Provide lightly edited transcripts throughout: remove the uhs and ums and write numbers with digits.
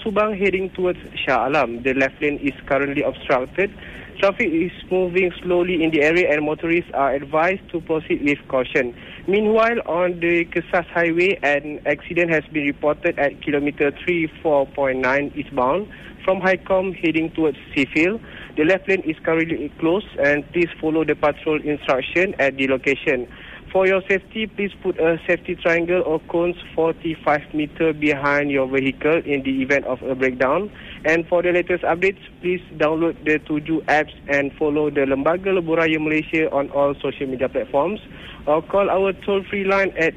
Subang heading towards Shah Alam. The left lane is currently obstructed. Traffic is moving slowly in the area and motorists are advised to proceed with caution. Meanwhile, on the Kesas Highway, an accident has been reported at kilometer 34.9 eastbound from Highcom heading towards Seafield. The left lane is currently closed and please follow the patrol instruction at the location. For your safety, please put a safety triangle or cones 45 meters behind your vehicle in the event of a breakdown. And for the latest updates, please download the Tuju apps and follow the Lembaga Lebuh Malaysia on all social media platforms or call our toll-free line at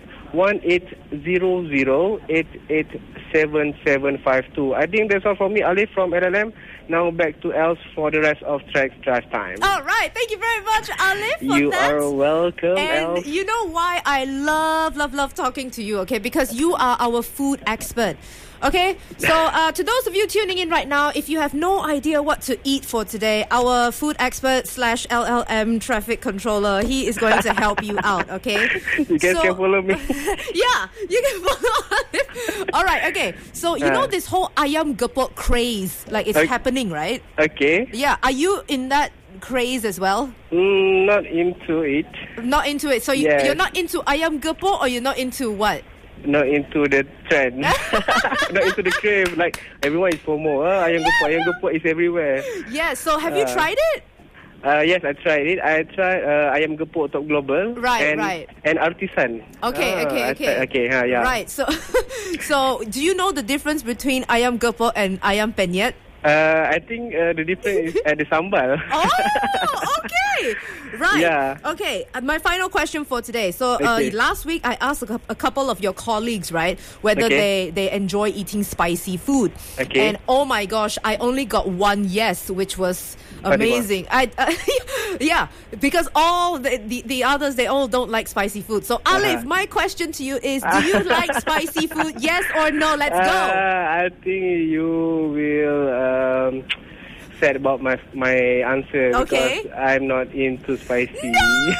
1-800-887-752. I think that's all from me, Alif from LLM. Now back to Els for the rest of Track's Drive Time. All right. Thank you very much, Alif, for you that. You are welcome, And Els. you know why I love talking to you, okay? Because you are our food expert. Okay, so to those of you tuning in right now, if you have no idea what to eat for today, our food expert / LLM traffic controller, he is going to help you out, okay? You guys can follow me. Yeah, you can follow Alif. All right, okay. So you know this whole ayam gepok craze, like it's happening, right? Okay. Yeah, are you in that craze as well? Not into it. Not into it. So you're not into ayam gepok or you're not into what? Not into the trend. Not into the crave. Like, everyone is FOMO. Ayam gepok is everywhere. Yeah, so have you tried it? Yes, I tried it. I tried ayam gepok Top Global. Right. And Artisan. Okay. Yeah. Right, so do you know the difference between ayam gepok and ayam penyet? I think the difference is at the sambal. Oh, okay. Right. Yeah. Okay, my final question for today. So last week I asked a couple of your colleagues, right, whether they enjoy eating spicy food. Okay. And oh my gosh, I only got one yes, which was amazing. Yeah, because all the others, they all don't like spicy food. So Alif, my question to you is, do you like spicy food? Yes or no? Let's go. I think you will sad about my answer because I'm not into spicy. No!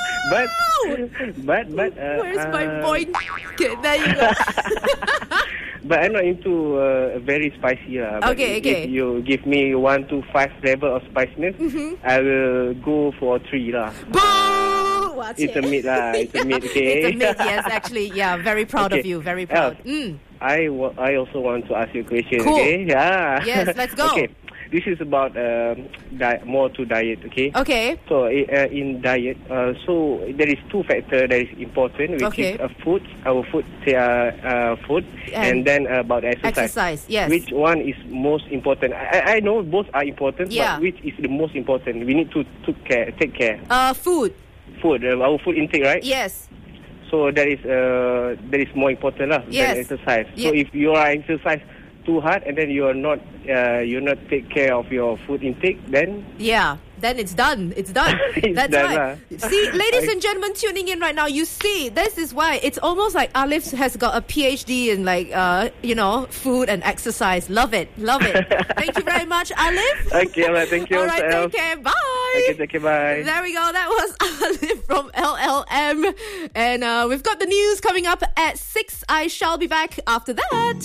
but where's my point? Okay, there you go. But I'm not into very spicy Okay. If you give me 1 to 5 level of spiciness, I will go for 3 lah. Boo! It's a meat lah. It's a meat. Okay. It's a meat. Yes, actually, yeah. Very proud of you. Very proud. I also want to ask you a question. Cool. Okay. Yeah. Yes, let's go. Okay. This is about more to diet, okay? Okay. So in diet, so there is 2 factors that is important, which is food, our food, and then about exercise. Exercise, yes. Which one is most important? I know both are important, but which is the most important? We need to take care. Food. Food, our food intake, right? Yes. So that is more important than exercise. So if you are exercise too hard and then you're not take care of your food intake, then then it's done. It's done. That's right. See, ladies and gentlemen tuning in right now, you see, this is why it's almost like Alif has got a PhD in food and exercise. Love it. Thank you very much, Alif. Okay, all right, thank you. All right, take care. Bye. Okay, take care, bye. There we go. That was Alif from LLM. And we've got the news coming up at 6. I shall be back after that.